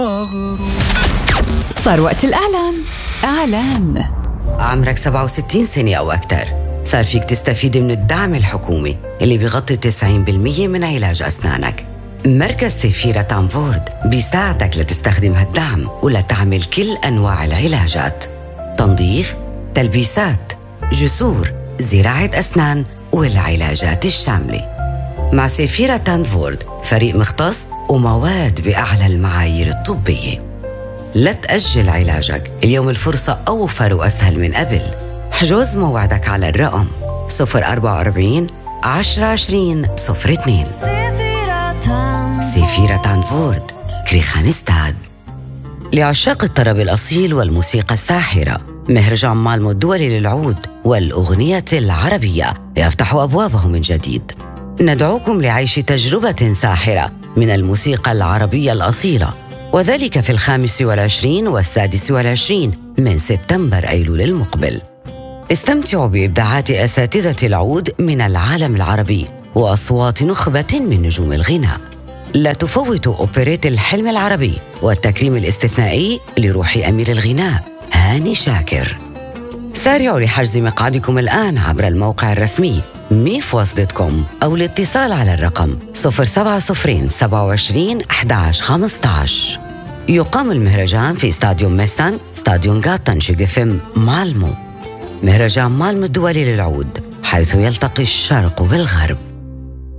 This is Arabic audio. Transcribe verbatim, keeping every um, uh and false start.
صار وقت الإعلان. إعلان. عمرك سبعة وستين سنة أو أكثر، صار فيك تستفيد من الدعم الحكومي اللي بيغطي تسعين بالمية من علاج أسنانك. مركز سيفيرا تانفورد بيساعدك لتستخدم هالدعم ولتعمل كل أنواع العلاجات: تنظيف، تلبيسات، جسور، زراعة أسنان والعلاجات الشاملة. مع سيفيرا تانفورد فريق مختص ومواد بأعلى المعايير الطبية. لا تأجل علاجك، اليوم الفرصة أوفر وأسهل من قبل. حجز موعدك على الرقم صفر أربعة وأربعين عشرة عشرين صفر اثنين. سيفيرا تانفورد، كريخانستاد. لعشاق الطرب الأصيل والموسيقى الساحرة، مهرجان مالمو الدولي للعود والأغنية العربية يفتح أبوابه من جديد. ندعوكم لعيش تجربة ساحرة من الموسيقى العربية الأصيلة، وذلك في الخامس والعشرين والسادس والعشرين من سبتمبر أيلول المقبل. استمتعوا بإبداعات أساتذة العود من العالم العربي وأصوات نخبة من نجوم الغناء. لا تفوتوا أوبريت الحلم العربي والتكريم الاستثنائي لروح أمير الغناء هاني شاكر. سارعوا لحجز مقعدكم الآن عبر الموقع الرسمي ميفوس دوت كوم أو الاتصال على الرقم صفر سبعة صفرين سبعة وعشرين أحد عشر خمسة عشر. يقام المهرجان في استاديوم ميستان، استاديوم غاتن شيغفم مالمو. مهرجان مالمو الدولي للعود، حيث يلتقي الشرق بالغرب.